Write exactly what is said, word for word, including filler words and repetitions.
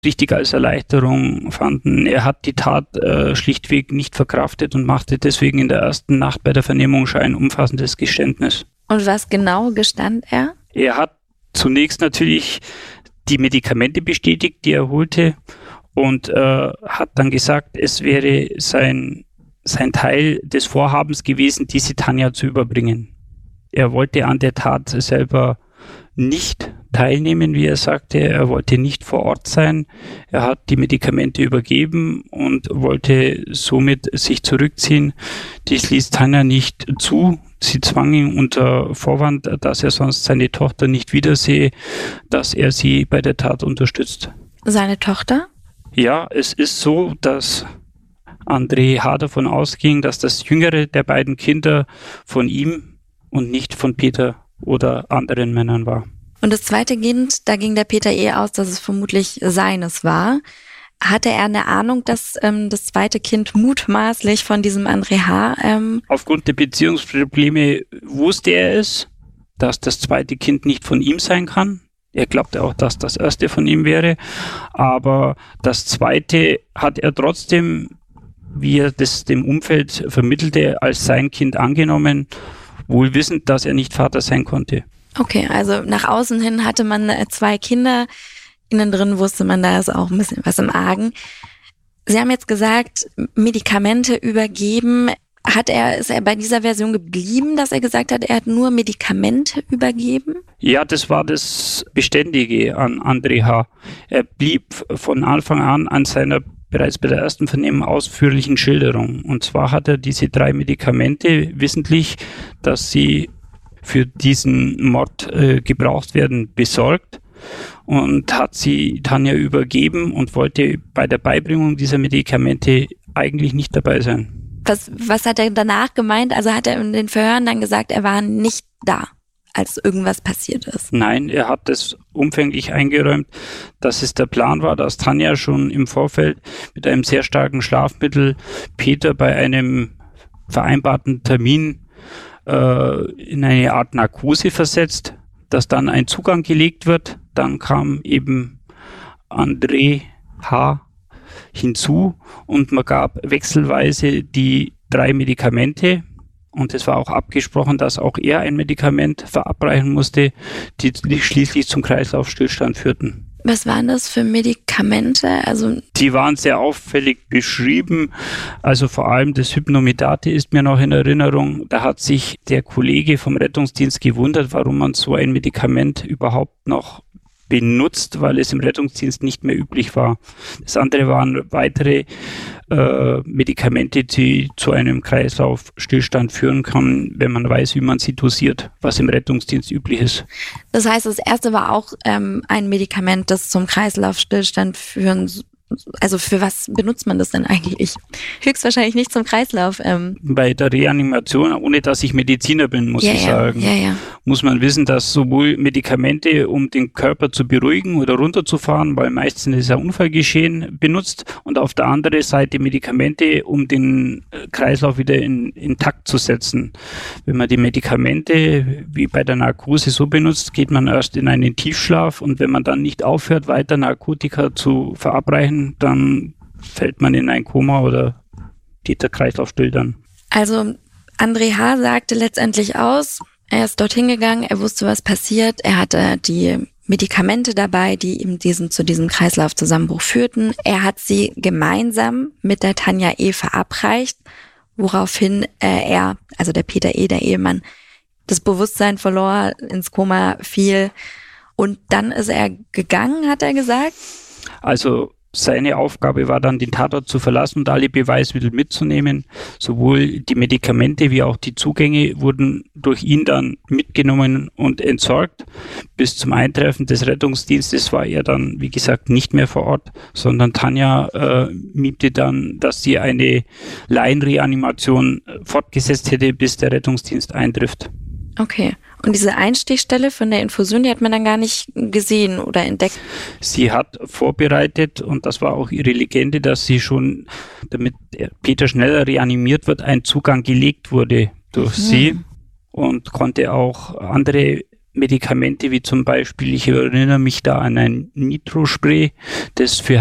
richtig als Erleichterung fanden. Er hat die Tat äh, schlichtweg nicht verkraftet und machte deswegen in der ersten Nacht bei der Vernehmung schon ein umfassendes Geständnis. Und was genau gestand er? Er hat zunächst natürlich die Medikamente bestätigt, die er holte, und äh, hat dann gesagt, es wäre sein, sein Teil des Vorhabens gewesen, diese Tanja zu überbringen. Er wollte an der Tat selber nicht teilnehmen, wie er sagte. Er wollte nicht vor Ort sein. Er hat die Medikamente übergeben und wollte somit sich zurückziehen. Dies ließ Tanja nicht zu. Sie zwang ihn unter Vorwand, dass er sonst seine Tochter nicht wiedersehe, dass er sie bei der Tat unterstützt. Seine Tochter? Ja, es ist so, dass André H. davon ausging, dass das jüngere der beiden Kinder von ihm und nicht von Peter oder anderen Männern war. Und das zweite Kind, da ging der Peter E. aus, dass es vermutlich seines war. Hatte er eine Ahnung, dass ähm, das zweite Kind mutmaßlich von diesem André H. Ähm Aufgrund der Beziehungsprobleme wusste er es, dass das zweite Kind nicht von ihm sein kann. Er glaubte auch, dass das erste von ihm wäre. Aber das zweite hat er trotzdem, wie er das dem Umfeld vermittelte, als sein Kind angenommen, wohl wissend, dass er nicht Vater sein konnte. Okay, also nach außen hin hatte man zwei Kinder. Innen drin wusste man, da ist auch ein bisschen was im Argen. Sie haben jetzt gesagt, Medikamente übergeben. Hat er, ist er bei dieser Version geblieben, dass er gesagt hat, er hat nur Medikamente übergeben? Ja, das war das Beständige an André H. Er blieb von Anfang an an seiner bereits bei der ersten Vernehmung ausführlichen Schilderung. Und zwar hat er diese drei Medikamente wissentlich, dass sie für diesen Mord äh, gebraucht werden, besorgt und hat sie Tanja übergeben und wollte bei der Beibringung dieser Medikamente eigentlich nicht dabei sein. Was, was hat er danach gemeint? Also hat er in den Verhören dann gesagt, er war nicht da, als irgendwas passiert ist? Nein, er hat es umfänglich eingeräumt, dass es der Plan war, dass Tanja schon im Vorfeld mit einem sehr starken Schlafmittel Peter bei einem vereinbarten Termin äh, in eine Art Narkose versetzt, dass dann ein Zugang gelegt wird. Dann kam eben André H. hinzu und man gab wechselweise die drei Medikamente. Und es war auch abgesprochen, dass auch er ein Medikament verabreichen musste, die schließlich zum Kreislaufstillstand führten. Was waren das für Medikamente? Also die waren sehr auffällig beschrieben. Also vor allem das Hypnomedate ist mir noch in Erinnerung. Da hat sich der Kollege vom Rettungsdienst gewundert, warum man so ein Medikament überhaupt noch benutzt, weil es im Rettungsdienst nicht mehr üblich war. Das andere waren weitere äh, Medikamente, die zu einem Kreislaufstillstand führen kann, wenn man weiß, wie man sie dosiert, was im Rettungsdienst üblich ist. Das heißt, das erste war auch ähm, ein Medikament, das zum Kreislaufstillstand führen. Also für was benutzt man das denn eigentlich? Höchstwahrscheinlich nicht zum Kreislauf. Ähm. Bei der Reanimation, ohne dass ich Mediziner bin, muss ja, ich ja, sagen, ja, ja. muss man wissen, dass sowohl Medikamente, um den Körper zu beruhigen oder runterzufahren, weil meistens ist ein Unfall geschehen, benutzt, und auf der anderen Seite Medikamente, um den Kreislauf wieder in, in Takt zu setzen. Wenn man die Medikamente wie bei der Narkose so benutzt, geht man erst in einen Tiefschlaf, und wenn man dann nicht aufhört, weiter Narkotika zu verabreichen, dann fällt man in ein Koma oder geht der Kreislauf still dann. Also André H. sagte letztendlich aus, er ist dorthin gegangen, er wusste, was passiert, er hatte die Medikamente dabei, die ihm diesen, zu diesem Kreislaufzusammenbruch führten. Er hat sie gemeinsam mit der Tanja E. verabreicht, woraufhin äh, er, also der Peter E., der Ehemann, das Bewusstsein verlor, ins Koma fiel, und dann ist er gegangen, hat er gesagt? Also seine Aufgabe war dann, den Tatort zu verlassen und alle Beweismittel mitzunehmen. Sowohl die Medikamente wie auch die Zugänge wurden durch ihn dann mitgenommen und entsorgt. Bis zum Eintreffen des Rettungsdienstes war er dann, wie gesagt, nicht mehr vor Ort, sondern Tanja äh, miimte dann, dass sie eine Laienreanimation fortgesetzt hätte, bis der Rettungsdienst eintrifft. Okay. Und diese Einstichstelle von der Infusion, die hat man dann gar nicht gesehen oder entdeckt? Sie hat vorbereitet, und das war auch ihre Legende, dass sie schon, damit Peter schneller reanimiert wird, ein Zugang gelegt wurde durch mhm. sie, und konnte auch andere Medikamente wie zum Beispiel, ich erinnere mich da an ein Nitrospray, das für